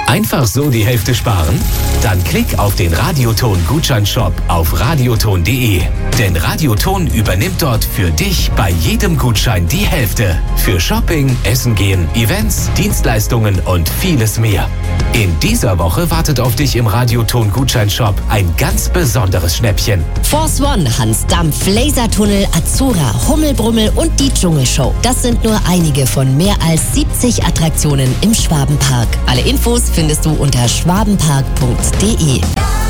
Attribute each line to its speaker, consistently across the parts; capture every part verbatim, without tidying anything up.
Speaker 1: Einfach so die Hälfte sparen? Dann klick auf den Radioton-Gutscheinshop auf radioton punkt de. Denn Radioton übernimmt dort für dich bei jedem Gutschein die Hälfte. Für Shopping, Essen gehen, Events, Dienstleistungen und vieles mehr. In dieser Woche wartet auf dich im Radioton-Gutscheinshop ein ganz besonderes Schnäppchen.
Speaker 2: Force One, Hans Dampf, Lasertunnel, Azura, Hummelbrummel und die Dschungelshow. Das sind nur einige von mehr als siebzig Attraktionen im Schwabenpark. Alle Infos findest du unter schwabenpark punkt de.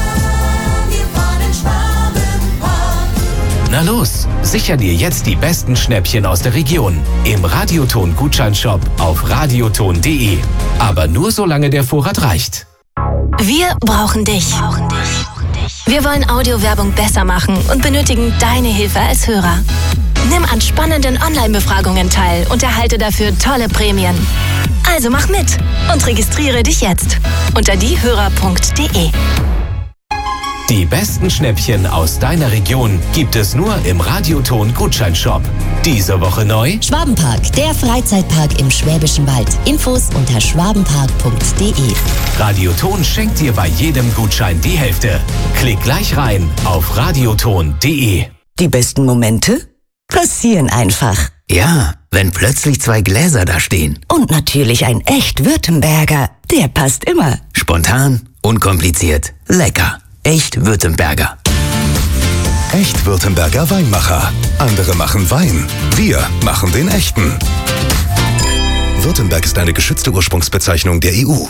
Speaker 1: Na los, sicher dir jetzt die besten Schnäppchen aus der Region im Radioton-Gutscheinshop auf radioton punkt de. Aber nur solange der Vorrat reicht.
Speaker 3: Wir brauchen dich. Wir wollen Audiowerbung besser machen und benötigen deine Hilfe als Hörer. Nimm an spannenden Online-Befragungen teil und erhalte dafür tolle Prämien. Also mach mit und registriere dich jetzt unter diehörer punkt de.
Speaker 1: Die besten Schnäppchen aus deiner Region gibt es nur im Radioton-Gutscheinshop. Diese Woche neu:
Speaker 2: Schwabenpark, der Freizeitpark im Schwäbischen Wald. Infos unter schwabenpark punkt de.
Speaker 1: Radioton schenkt dir bei jedem Gutschein die Hälfte. Klick gleich rein auf radioton punkt de.
Speaker 4: Die besten Momente passieren einfach.
Speaker 5: Ja, wenn plötzlich zwei Gläser da stehen.
Speaker 4: Und natürlich ein echt Württemberger. Der passt immer.
Speaker 5: Spontan, unkompliziert, lecker. Echt Württemberger.
Speaker 6: Echt Württemberger Weinmacher. Andere machen Wein. Wir machen den echten. Württemberg ist eine geschützte Ursprungsbezeichnung der E U.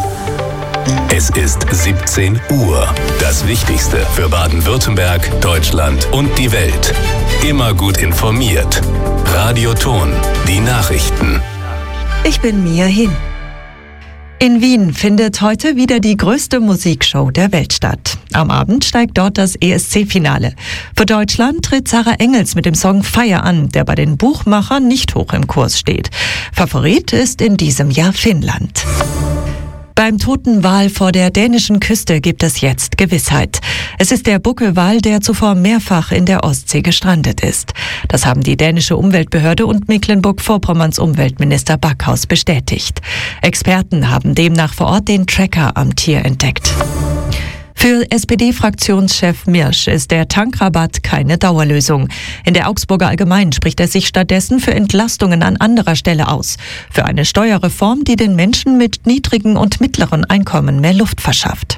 Speaker 6: Es ist siebzehn Uhr. Das Wichtigste für Baden-Württemberg, Deutschland und die Welt. Immer gut informiert. Radioton, die Nachrichten.
Speaker 7: Ich bin Mia Hin. In Wien findet heute wieder die größte Musikshow der Welt statt. Am Abend steigt dort das E S C-Finale. Für Deutschland tritt Sarah Engels mit dem Song Fire an, der bei den Buchmachern nicht hoch im Kurs steht. Favorit ist in diesem Jahr Finnland. Beim toten Wal vor der dänischen Küste gibt es jetzt Gewissheit. Es ist der Buckelwal, der zuvor mehrfach in der Ostsee gestrandet ist. Das haben die dänische Umweltbehörde und Mecklenburg-Vorpommerns Umweltminister Backhaus bestätigt. Experten haben demnach vor Ort den Tracker am Tier entdeckt. Für S P D-Fraktionschef Mirsch ist der Tankrabatt keine Dauerlösung. In der Augsburger Allgemeinen spricht er sich stattdessen für Entlastungen an anderer Stelle aus. Für eine Steuerreform, die den Menschen mit niedrigen und mittleren Einkommen mehr Luft verschafft.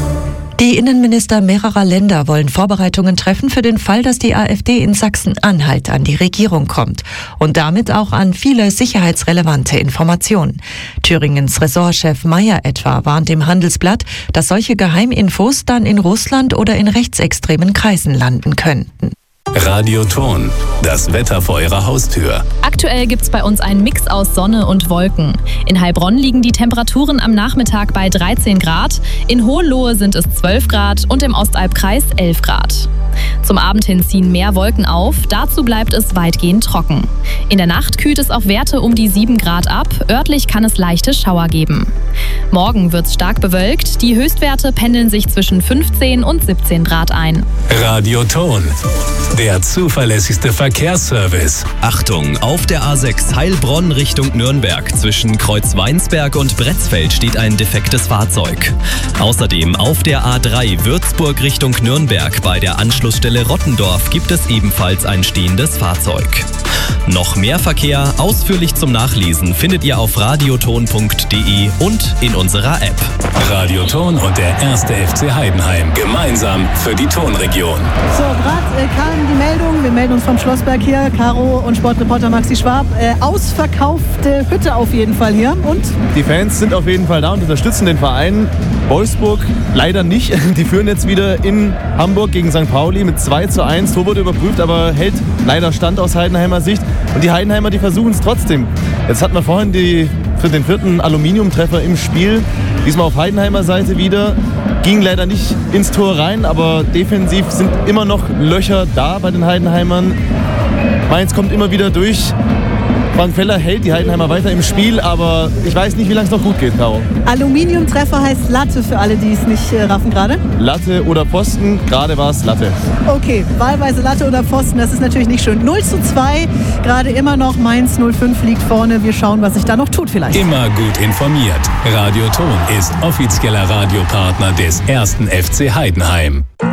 Speaker 7: Die Innenminister mehrerer Länder wollen Vorbereitungen treffen für den Fall, dass die AfD in Sachsen-Anhalt an die Regierung kommt und damit auch an viele sicherheitsrelevante Informationen. Thüringens Ressortchef Mayer etwa warnt im Handelsblatt, dass solche Geheiminfos dann in Russland oder in rechtsextremen Kreisen landen könnten.
Speaker 6: Radioton, das Wetter vor Ihrer Haustür.
Speaker 8: Aktuell gibt's bei uns einen Mix aus Sonne und Wolken. In Heilbronn liegen die Temperaturen am Nachmittag bei dreizehn Grad, in Hohenlohe sind es zwölf Grad und im Ostalbkreis elf Grad. Zum Abend hin ziehen mehr Wolken auf, dazu bleibt es weitgehend trocken. In der Nacht kühlt es auf Werte um die sieben Grad ab, örtlich kann es leichte Schauer geben. Morgen wird's stark bewölkt, die Höchstwerte pendeln sich zwischen fünfzehn und siebzehn Grad ein.
Speaker 6: Radioton, der zuverlässigste Verkehrsservice.
Speaker 9: Achtung, auf der A sechs Heilbronn Richtung Nürnberg zwischen Kreuzweinsberg und Bretzfeld steht ein defektes Fahrzeug. Außerdem auf der A drei Würzburg Richtung Nürnberg bei der Anschlussstelle Rottendorf gibt es ebenfalls ein stehendes Fahrzeug. Noch mehr Verkehr ausführlich zum Nachlesen findet ihr auf radioton punkt de und in unserer App.
Speaker 6: Radioton und der erste F C Heidenheim gemeinsam für die Tonregion.
Speaker 10: So, gerade äh, kam die Meldung, wir melden uns vom Schlossberg hier, Caro und Sportreporter Maxi Schwab. Äh, ausverkaufte Hütte auf jeden Fall hier. Und?
Speaker 11: Die Fans sind auf jeden Fall da und unterstützen den Verein. Wolfsburg leider nicht. Die führen jetzt wieder in Hamburg gegen Sankt Pauli mit zwei zu eins. Tor wurde überprüft, aber hält leider Stand aus Heidenheimer Sicht. Und die Heidenheimer, die versuchen es trotzdem. Jetzt hatten wir vorhin die, für den vierten Aluminiumtreffer im Spiel. Diesmal auf Heidenheimer Seite wieder. Ging leider nicht ins Tor rein, aber defensiv sind immer noch Löcher da bei den Heidenheimern. Mainz kommt immer wieder durch. Frank Feller hält die Heidenheimer weiter im Spiel, aber ich weiß nicht, wie lange es noch gut geht, Caro.
Speaker 10: Aluminiumtreffer heißt Latte für alle, die es nicht äh, raffen gerade.
Speaker 11: Latte oder Pfosten, gerade war es Latte.
Speaker 10: Okay, wahlweise Latte oder Pfosten, das ist natürlich nicht schön. null zu zwei, gerade immer noch Mainz null fünf liegt vorne. Wir schauen, was sich da noch tut vielleicht.
Speaker 6: Immer gut informiert. Radio Ton ist offizieller Radiopartner des ersten F C Heidenheim.